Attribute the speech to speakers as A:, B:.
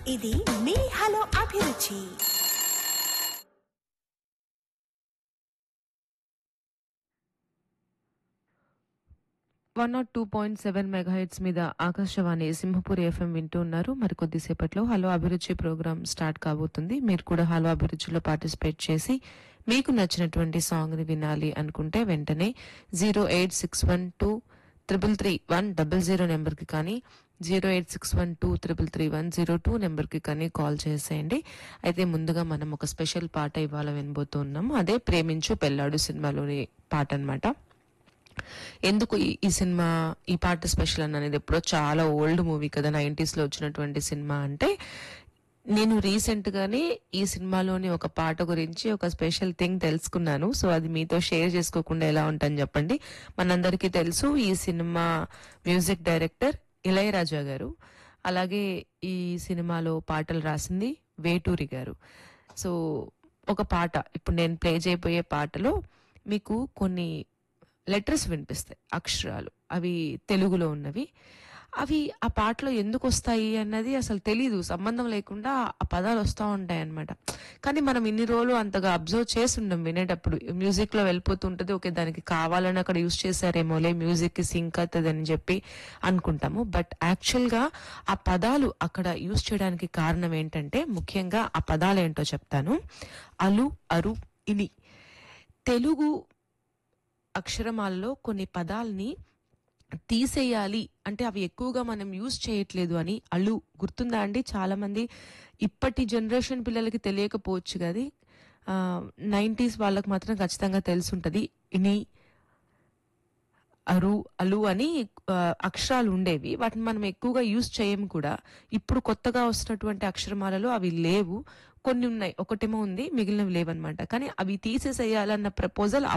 A: ఇది మీ హలో అభిరుచి.
B: 102.7 మెగాహెర్ట్జ్ మీద ఆకాశవాణి సింహపూర్ ఎఫ్ఎం వింటూ ఉన్నారు. మరి కొద్దిసేపట్లో హలో అభిరుచి ప్రోగ్రామ్ స్టార్ట్ కాబోతుంది. మీరు కూడా హలో అభిరుచిలో పార్టిసిపేట్ చేసి మీకు నచ్చినటువంటి సాంగ్ ని వినాలి అనుకుంటే వెంటనే 08612333100 నెంబర్ కి కానీ 08612333102 నెంబర్ కి కానీ కాల్ చేసేయండి. అయితే ముందుగా మనం ఒక స్పెషల్ పాట ఇవాళ వినబోతున్నాము. అదే ప్రేమించు పెళ్ళాడు సినిమాలోని పాట అన్నమాట. ఎందుకు ఈ సినిమా ఈ పాట స్పెషల్ అనేది ఎప్పుడో చాలా ఓల్డ్ మూవీ కదా, 90s లో వచ్చినటువంటి సినిమా. అంటే నేను రీసెంట్ గానే ఈ సినిమాలోని ఒక పాట గురించి ఒక స్పెషల్ థింగ్ తెలుసుకున్నాను. సో అది మీతో షేర్ చేసుకోకుండా ఎలా ఉంటాను చెప్పండి. మనందరికీ తెలుసు ఈ సినిమా మ్యూజిక్ డైరెక్టర్ ఇళయరాజా గారు. అలాగే ఈ సినిమాలో పాటలు రాసింది వేటూరి గారు. సో ఒక పాట ఇప్పుడు నేను ప్లే చేయబోయే పాటలో మీకు కొన్ని లెటర్స్ వినిపిస్తాయి, అక్షరాలు. అవి తెలుగులో ఉన్నవి. అవి ఆ పాటలో ఎందుకు వస్తాయి అన్నది అసలు తెలీదు, సంబంధం లేకుండా ఆ పదాలు వస్తూ ఉంటాయి అన్నమాట. కానీ మనం ఇన్ని రోజులు అంతగా అబ్జర్వ్ చేసి ఉండం వినేటప్పుడు. మ్యూజిక్ లో వెళ్ళిపోతుంటది, ఓకే దానికి కావాలని అక్కడ యూజ్ చేశారేమోలే, మ్యూజిక్ కి సింక్ అవుతుంది అని చెప్పి అనుకుంటాము. బట్ యాక్చువల్ గా ఆ పదాలు అక్కడ యూజ్ చేయడానికి కారణం ఏంటంటే, ముఖ్యంగా ఆ పదాలు ఏంటో చెప్తాను. అలు, అరు, ఇని. తెలుగు అక్షరమాలలో కొన్ని పదాలని తీసేయాలి అంటే అవి ఎక్కువగా మనం యూజ్ చేయట్లేదు అని. అలు గుర్తుందా అండి? చాలా మంది ఇప్పటి జనరేషన్ పిల్లలకి తెలియకపోవచ్చు కదా, 90s వాళ్ళకి మాత్రం ఖచ్చితంగా తెలుసుంటది. ఇని, అరు, అలు అని అక్షరాలు ఉండేవి. వాటిని మనం ఎక్కువగా యూజ్ చేయము కూడా. ఇప్పుడు కొత్తగా వస్తున్నటువంటి అక్షరమాలలో అవి లేవు. కొన్ని ఉన్నాయి, ఒకటేమో ఉంది, మిగిలినవి లేవన్నమాట. కానీ అవి తీసేసేయాలన్న ప్రపోజల్